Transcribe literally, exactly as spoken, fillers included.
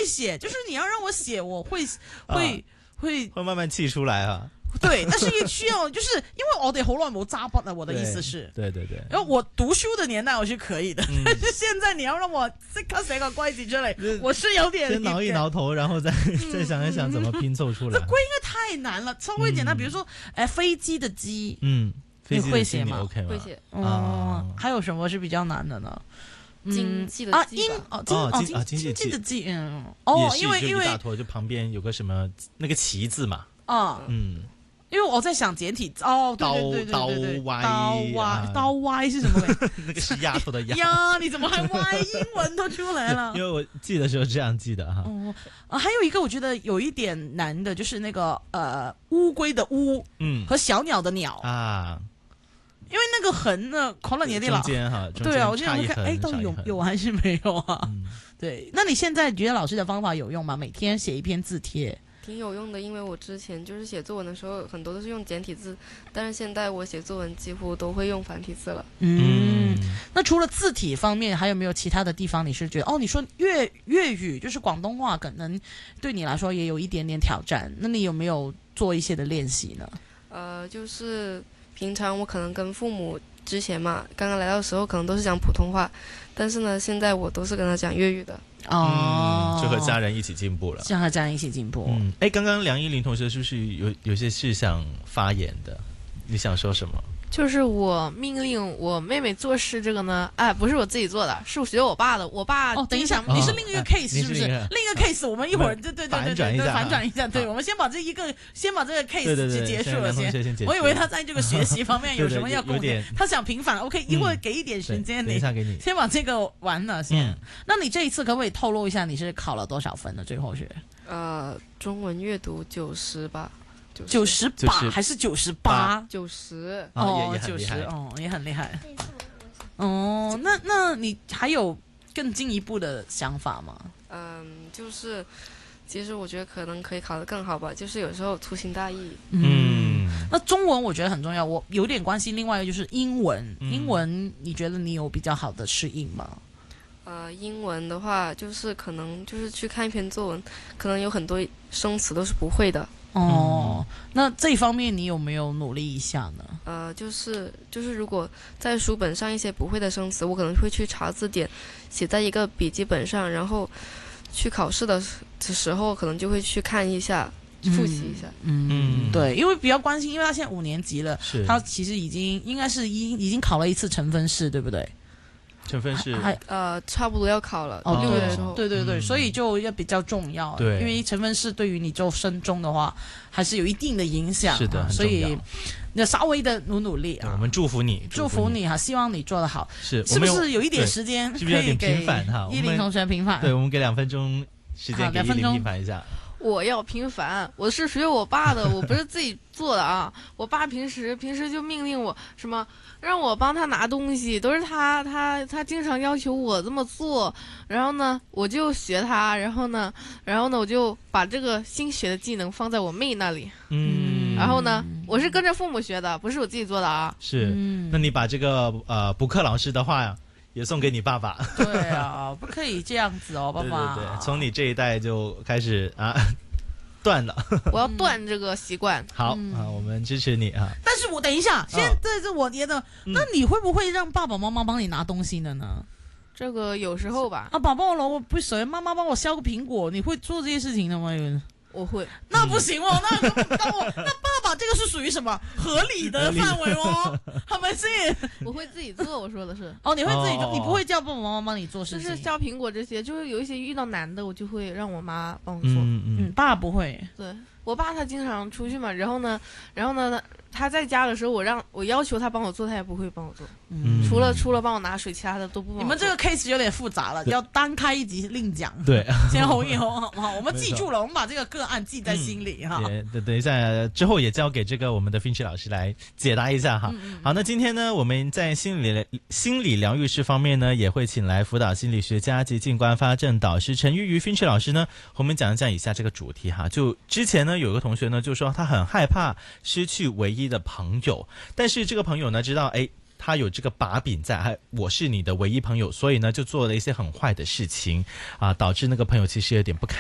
写，就是你要让我写，我会会、啊、会会慢慢气出来啊。 对，但是也需要，就是因为我哋好耐冇揸筆了，我的意思是， 对对对， 然后我读书的年代我是可以的，嗯、但是现在你要让我即刻寫個龜字出嚟，我是有點先挠一挠頭，然後再、嗯、再想一想怎麼拼湊出來。 這龜應該太難了，稍微簡單，嗯、比如說，誒，飛機的機， 嗯， 你會寫嗎？ OK 嗎？ 會寫。 哦、嗯，還有什麼是比較難的呢？ 經濟的啊， 經哦，經哦經經濟經濟的經，嗯，哦，因為因為大坨就旁邊有個什麼那個旗字嘛， 啊， 嗯。 因為我在想簡體哦，對對對對刀對對， 歪刀歪刀歪是什麼？ 那個是丫頭的丫呀，你怎麼還歪？英文都出來了。 因為我記的時候這樣記的哈。 哦，啊，還有一個我覺得有一點難的，就是那個呃烏龜的烏，嗯，和小鳥的鳥啊，因為那個橫呢，可能你的中間哈， 對啊，我經常會看，哎，到底有有還是沒有啊？嗯、對，那你現在覺得老師的方法有用嗎？每天寫一篇字帖。 挺有用的，因为我之前就是写作文的时候，很多都是用简体字，但是现在我写作文几乎都会用繁体字了。 嗯，那除了字体方面，还有没有其他的地方你是觉得哦？你说粤粤语就是广东话，可能对你来说也有一点点挑战，那你有没有做一些的练习呢？ 呃，就是平常我可能跟父母之前嘛，刚刚来到的时候可能都是讲普通话，但是呢，现在我都是跟他讲粤语的。 哦、 嗯，就和家人一起进步了， 就和家人一起进步。 嗯，哎，刚刚梁依林同学是不是有有些是想发言的？你想说什么？ 就是我命令我妹妹做事，这个呢，哎，不是我自己做的，是我学我爸的。我爸哦，等一下，你是另一个 case 是不是？另一个 case，我们一会儿对对对对对对反转一下，对，我们先把这一个先把这个 case 就结束了先。我以为他在这个学习方面有什么要贡献，他想平反 ，OK， 一会儿给一点时间你，先把这个完了先。那你这一次可不可以透露一下你是考了多少分的？最后是？ 呃，中文阅读九十吧。 九十八还是九十八？ 九十哦，九十哦，也很厉害。哦，那那你还有更进一步的想法吗？ 嗯，就是其实我觉得可能可以考得更好吧，就是有时候粗心大意。 嗯，那中文我觉得很重要，我有点关系。另外一个就是英文，嗯、英文你觉得你有比较好的适应吗？ 呃，英文的话，就是可能就是去看一篇作文，可能有很多生词都是不会的。 哦，那这方面你有没有努力一下呢？ 呃，就是就是如果在书本上一些不会的生词，我可能会去查字典，写在一个笔记本上，然后去考试的时候可能就会去看一下，复习一下。 嗯，嗯对，因为比较关心，因为他现在五年级了，他其实已经应该是已已经考了一次成分试，对不对？ 成分是还呃差不多要考了哦， 六月的时候， 对对对，嗯、所以就要比较重要， 对， 因为成分是对于你做升中的话，还是有一定的影响， 是的， 所以你稍微的努努力啊， 我们祝福你， 祝福你哈，希望你做得好， 是是不是有一点时间可以给依林同学平反？ 对，我们给两分钟时间给依林平反一下。 我要平反，我是学我爸的，我不是自己做的啊。我爸平时平时就命令我什么，让我帮他拿东西，都是他他他经常要求我这么做。然后呢，我就学他，然后呢，然后呢，我就把这个新学的技能放在我妹那里。嗯，然后呢，我是跟着父母学的，不是我自己做的啊。 是，嗯、那你把这个呃补课老师的话呀。也送给你爸爸。 对啊，不可以这样子哦，爸爸。 对对对，从你这一代就开始啊断了。 我要断这个习惯。 好、嗯、啊，我们支持你啊。 但是我等一下，现在是我觉得，哦、那你会不会让爸爸妈妈帮你拿东西的呢？ 这个有时候吧。 啊，宝宝了，我不熟，妈妈帮我削个苹果，你会做这些事情的吗？ 我会。 那不行哦，那那我那爸爸这个是属于什么合理的范围哦？係咪先？ 我會自己做，我說的是。 哦，你會自己做，哦、你不會叫爸爸媽媽幫你做事情？ 就是削蘋果這些，就是有一些遇到難的，我就會讓我媽幫我做。 嗯嗯，嗯爸不會。 對，我爸他經常出去嘛，然後呢，然後呢，他在家的時候，我讓我要求他幫我做，他也不會幫我做。嗯，除了除了幫我拿水，其他的都不幫我做。 你們這個 case 有點複雜了，要單開一集另講。 對， 先紅一紅，好不好？我們記住了，我們把這個個案記在心裡哈。 等等一下，之後也交給這個我們的 Finchy 老師來解答一下哈。嗯嗯好，那今天呢，我們在心理心理療癒師方面呢，也會請來輔導心理學家及靜觀發正導師陳玉瑜 Finchy 老師呢，和我們講一講以下這個主題哈。就之前呢，有個同學呢就說他很害怕失去唯一的朋友，但是這個朋友呢知道誒。他有這個把柄在，還我是你的唯一朋友，所以呢就做了一些很壞的事情啊，導致那個朋友其實有點不開